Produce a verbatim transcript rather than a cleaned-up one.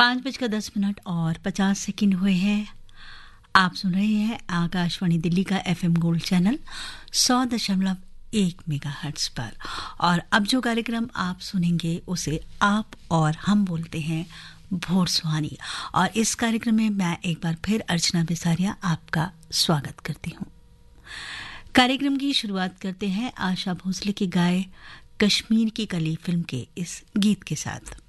पाँच बजकर दस मिनट और पचास सेकंड हुए हैं। आप सुन रहे हैं आकाशवाणी दिल्ली का एफएम गोल्ड चैनल सौ दशमलव एक मेगाहर्ट्ज पर। और अब जो कार्यक्रम आप सुनेंगे उसे आप और हम बोलते हैं भोर सुहानी। और इस कार्यक्रम में मैं एक बार फिर अर्चना बिसारिया आपका स्वागत करती हूँ। कार्यक्रम की शुरुआत करते हैं आशा भोसले की गाए कश्मीर की कली फिल्म के इस गीत के साथ।